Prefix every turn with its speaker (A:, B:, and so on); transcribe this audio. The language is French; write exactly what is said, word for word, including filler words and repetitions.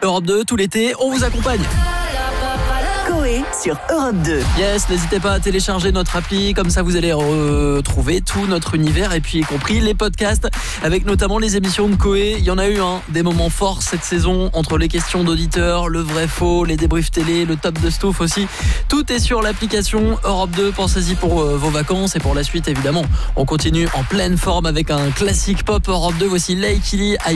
A: Europe deux, tout l'été, on vous accompagne.
B: Coé sur Europe deux.
A: Yes, n'hésitez pas à télécharger notre appli, comme ça vous allez retrouver tout notre univers et puis y compris les podcasts avec notamment les émissions de Coé. Il y en a eu hein, des moments forts cette saison entre les questions d'auditeurs, le vrai faux, les débriefs télé, le top de Stouff aussi. Tout est sur l'application Europe deux. Pensez-y pour euh, vos vacances et pour la suite évidemment. On continue en pleine forme avec un classique pop Europe deux. Voici Laikili.